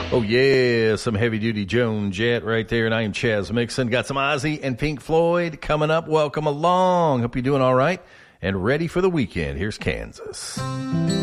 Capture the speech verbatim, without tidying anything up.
Oh, yeah, some heavy-duty Joan Jett right there, and I am Chaz Mixon. Got some Ozzy and Pink Floyd coming up. Welcome along. Hope you're doing all right and ready for the weekend. Here's Kansas.